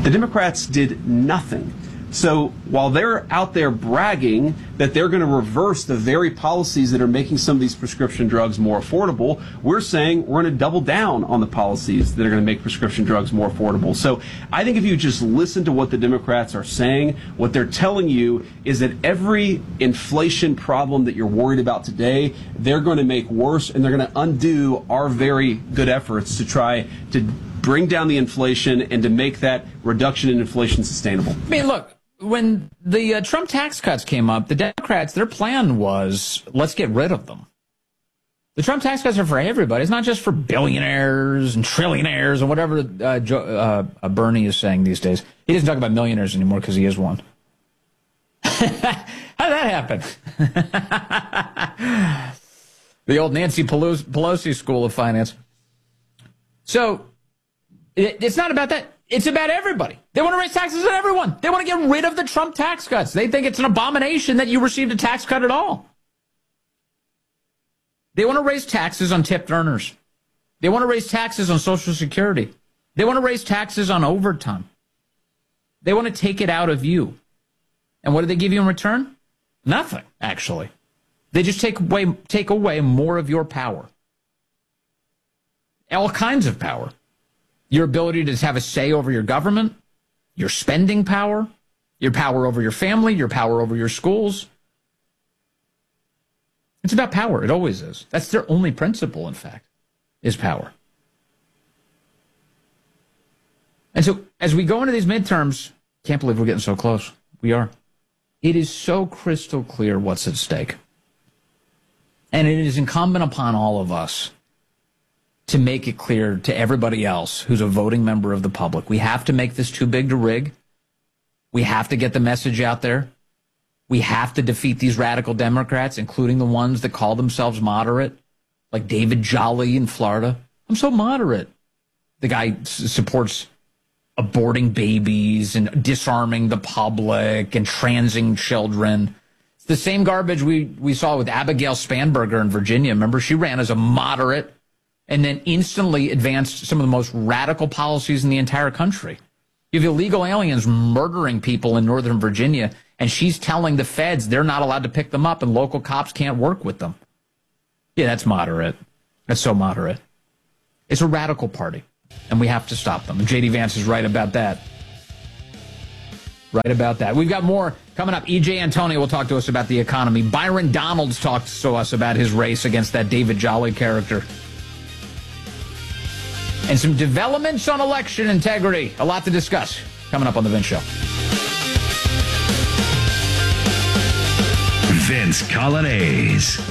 The Democrats did nothing. So while they're out there bragging that they're going to reverse the very policies that are making some of these prescription drugs more affordable, we're saying we're going to double down on the policies that are going to make prescription drugs more affordable. So I think if you just listen to what the Democrats are saying, what they're telling you is that every inflation problem that you're worried about today, they're going to make worse, and they're going to undo our very good efforts to try to bring down the inflation and to make that reduction in inflation sustainable. I mean, look, when the Trump tax cuts came up, the Democrats, their plan was, let's get rid of them. The Trump tax cuts are for everybody. It's not just for billionaires and trillionaires and whatever Bernie is saying these days. He doesn't talk about millionaires anymore because he is one. How did that happen? The old Nancy Pelosi School of Finance. So it's not about that. It's about everybody. They want to raise taxes on everyone. They want to get rid of the Trump tax cuts. They think it's an abomination that you received a tax cut at all. They want to raise taxes on tipped earners. They want to raise taxes on Social Security. They want to raise taxes on overtime. They want to take it out of you. And what do they give you in return? Nothing, actually. They just take away more of your power. All kinds of power. Your ability to have a say over your government, your spending power, your power over your family, your power over your schools. It's about power. It always is. That's their only principle, in fact, is power. And so as we go into these midterms, can't believe we're getting so close. We are. It is so crystal clear what's at stake. And it is incumbent upon all of us to make it clear to everybody else who's a voting member of the public. We have to make this too big to rig. We have to get the message out there. We have to defeat these radical Democrats, including the ones that call themselves moderate, like David Jolly in Florida. I'm so moderate. The guy supports aborting babies and disarming the public and transing children. It's the same garbage we saw with Abigail Spanberger in Virginia. Remember, she ran as a moderate and then instantly advanced some of the most radical policies in the entire country. You have illegal aliens murdering people in Northern Virginia, and she's telling the feds they're not allowed to pick them up and local cops can't work with them. Yeah, that's moderate. That's so moderate. It's a radical party, and we have to stop them. And J.D. Vance is right about that. Right about that. We've got more coming up. E.J. Antonio will talk to us about the economy. Byron Donalds talks to us about his race against that David Jolly character. And some developments on election integrity. A lot to discuss coming up on The Vince Show. Vince Coglianese.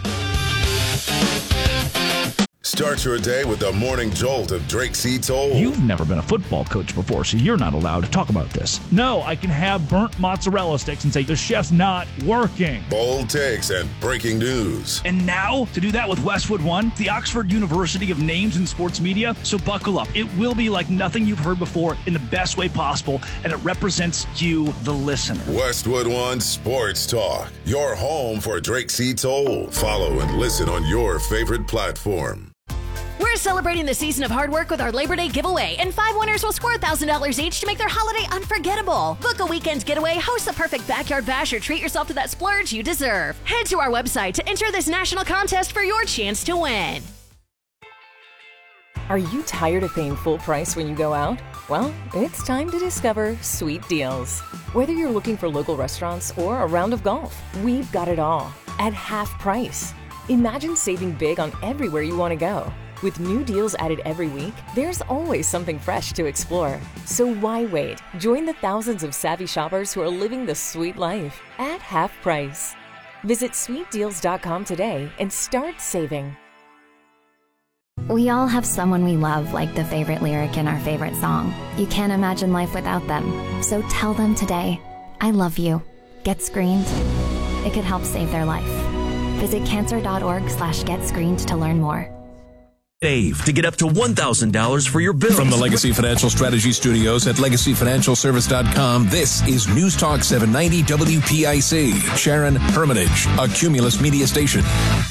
Start your day with the morning jolt of Drake C. Toll. You've never been a football coach before, so you're not allowed to talk about this. No, I can have burnt mozzarella sticks and say the chef's not working. Bold takes and breaking news. And now, to do that with Westwood One, the Oxford University of Names in Sports Media. So buckle up. It will be like nothing you've heard before in the best way possible, and it represents you, the listener. Westwood One Sports Talk, your home for Drake C. Toll. Follow and listen on your favorite platform. We're celebrating the season of hard work with our Labor Day giveaway, and 5 winners will score $1,000 each to make their holiday unforgettable. Book a weekend getaway, host a perfect backyard bash, or treat yourself to that splurge you deserve. Head to our website to enter this national contest for your chance to win. Are you tired of paying full price when you go out? Well, it's time to discover Sweet Deals. Whether you're looking for local restaurants or a round of golf, we've got it all at half price. Imagine saving big on everywhere you want to go. With new deals added every week, there's always something fresh to explore. So why wait? Join the thousands of savvy shoppers who are living the sweet life at half price. Visit sweetdeals.com today and start saving. We all have someone we love, like the favorite lyric in our favorite song. You can't imagine life without them. So tell them today, I love you. Get screened. It could help save their life. Visit cancer.org/getscreened to learn more. Save to get up to $1,000 for your bill. From the Legacy Financial Strategy Studios at LegacyFinancialService.com, this is News Talk 790 WPIC. Sharon Hermitage, a Cumulus Media Station.